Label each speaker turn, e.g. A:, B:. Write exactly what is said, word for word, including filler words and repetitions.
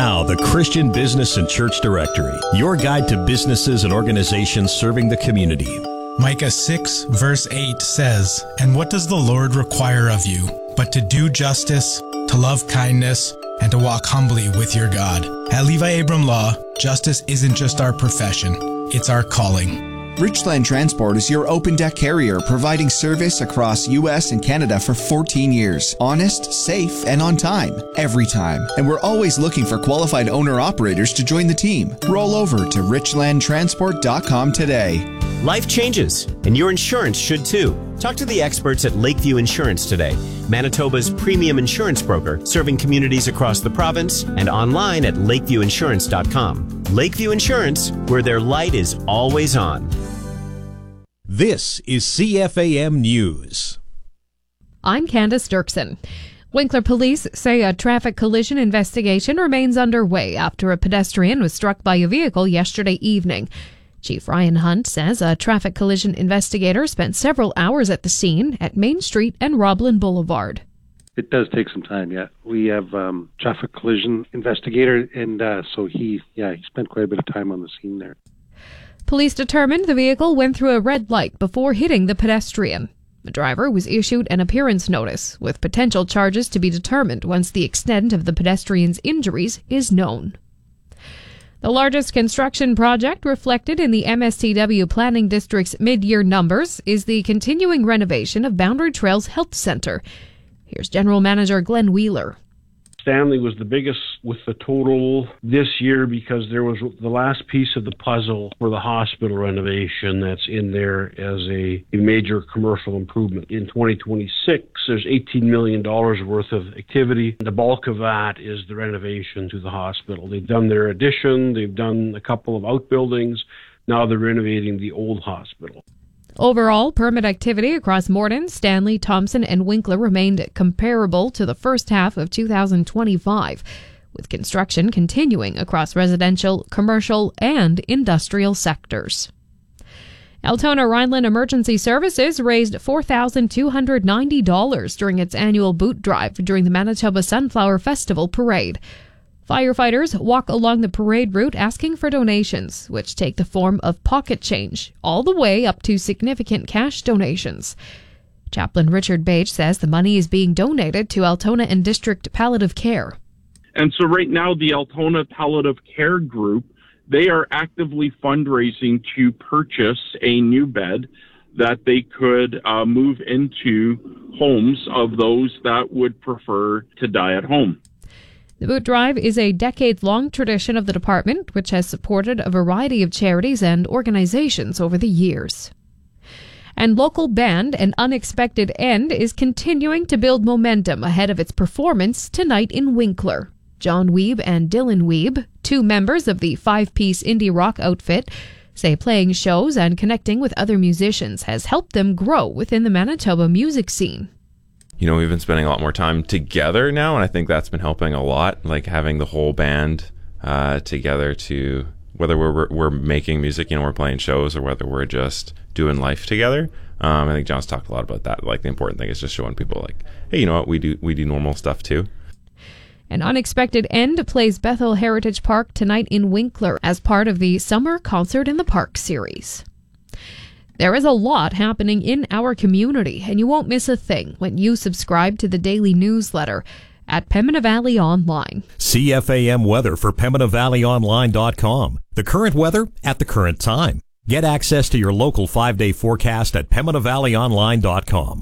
A: Now, the Christian Business and Church Directory, your guide to businesses and organizations serving the community.
B: Micah six, verse eight says, "And what does the Lord require of you, but to do justice, to love kindness, and to walk humbly with your God?" At Levi Abram Law, justice isn't just our profession, it's our calling.
C: Richland Transport is your open deck carrier, providing service across U S and Canada for fourteen years. Honest, safe, and on time. Every time. And we're always looking for qualified owner-operators to join the team. Roll over to richland transport dot com today.
D: Life changes, and your insurance should too. Talk to the experts at Lakeview Insurance today, Manitoba's premium insurance broker, serving communities across the province and online at lakeview insurance dot com. Lakeview Insurance, where their light is always on.
A: This is C F A M News.
E: I'm Candace Dirksen. Winkler police say a traffic collision investigation remains underway after a pedestrian was struck by a vehicle yesterday evening. Chief Ryan Hunt says a traffic collision investigator spent several hours at the scene at Main Street and Roblin Boulevard.
F: It does take some time, yeah. We have um traffic collision investigator, and uh, so he, yeah, he spent quite a bit of time on the scene there.
E: Police determined the vehicle went through a red light before hitting the pedestrian. The driver was issued an appearance notice, with potential charges to be determined once the extent of the pedestrian's injuries is known. The largest construction project reflected in the M S T W Planning District's mid-year numbers is the continuing renovation of Boundary Trails Health Centre. Here's General Manager Glenn Wheeler.
G: Stanley was the biggest with the total this year because there was the last piece of the puzzle for the hospital renovation that's in there as a, a major commercial improvement. In twenty twenty-six, there's eighteen million dollars worth of activity. The bulk of that is the renovation to the hospital. They've done their addition, they've done a couple of outbuildings, now they're renovating the old hospital.
E: Overall, permit activity across Morden, Stanley, Thompson, and Winkler remained comparable to the first half of two thousand twenty-five, with construction continuing across residential, commercial, and industrial sectors. Altona Rhineland Emergency Services raised four thousand two hundred ninety dollars during its annual boot drive during the Manitoba Sunflower Festival parade. Firefighters walk along the parade route asking for donations, which take the form of pocket change, all the way up to significant cash donations. Chaplain Richard Bage says the money is being donated to Altona and District Palliative Care.
H: And so right now, the Altona Palliative Care Group, they are actively fundraising to purchase a new bed that they could uh, move into homes of those that would prefer to die at home.
E: The boot drive is a decades-long tradition of the department, which has supported a variety of charities and organizations over the years. And local band An Unexpected End is continuing to build momentum ahead of its performance tonight in Winkler. John Weeb and Dylan Weeb, two members of the five-piece indie rock outfit, say playing shows and connecting with other musicians has helped them grow within the Manitoba music scene.
I: You know, we've been spending a lot more time together now, and I think that's been helping a lot, like having the whole band uh, together to, whether we're we're making music, you know, we're playing shows, or whether we're just doing life together. Um, I think John's talked a lot about that. Like, the important thing is just showing people, like, hey, you know what, we do we do normal stuff too.
E: An Unexpected End plays Bethel Heritage Park tonight in Winkler as part of the Summer Concert in the Park series. There is a lot happening in our community, and you won't miss a thing when you subscribe to the daily newsletter at Pembina Valley Online.
A: C F A M weather for Pembina Valley Online dot com. The current weather at the current time. Get access to your local five-day forecast at Pembina Valley Online dot com.